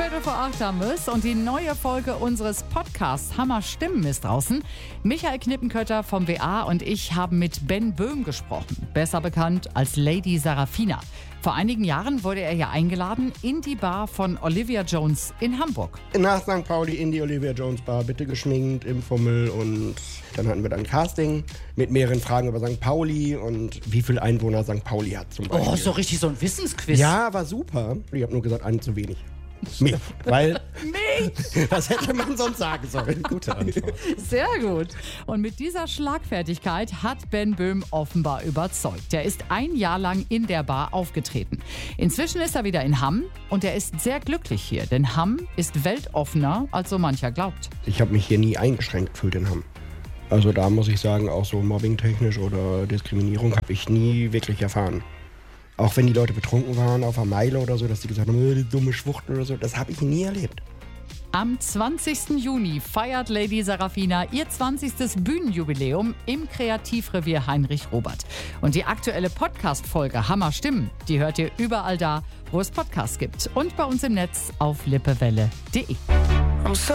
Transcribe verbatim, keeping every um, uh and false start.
Viertel vor acht haben wir es und die neue Folge unseres Podcasts Hammer Stimmen ist draußen. Michael Knippenkötter vom W A und ich haben mit Ben Böhm gesprochen, besser bekannt als Lady Sarafina. Vor einigen Jahren wurde er ja eingeladen in die Bar von Olivia Jones in Hamburg. Nach Sankt Pauli in die Olivia Jones Bar, bitte geschminkt, im Fummel, und dann hatten wir dann Casting mit mehreren Fragen über Sankt Pauli und wie viele Einwohner Sankt Pauli hat zum Beispiel. Oh, so richtig so ein Wissensquiz. Ja, war super. Ich habe nur gesagt, einen zu wenig. Mich, weil... Mich? Was hätte man sonst sagen sollen? Gute Antwort. Sehr gut. Und mit dieser Schlagfertigkeit hat Ben Böhm offenbar überzeugt. Er ist ein Jahr lang in der Bar aufgetreten. Inzwischen ist er wieder in Hamm und er ist sehr glücklich hier, denn Hamm ist weltoffener, als so mancher glaubt. Ich habe mich hier nie eingeschränkt gefühlt in Hamm. Also da muss ich sagen, auch so mobbingtechnisch oder Diskriminierung habe ich nie wirklich erfahren. Auch wenn die Leute betrunken waren auf der Meile oder so, dass die gesagt haben, die dumme Schwuchtel oder so, das habe ich nie erlebt. Am zwanzigsten Juni feiert Lady Sarafina ihr zwanzigstes Bühnenjubiläum im Kreativrevier Heinrich Robert. Und die aktuelle Podcast-Folge Hammer Stimmen, die hört ihr überall da, wo es Podcasts gibt. Und bei uns im Netz auf lippewelle punkt de.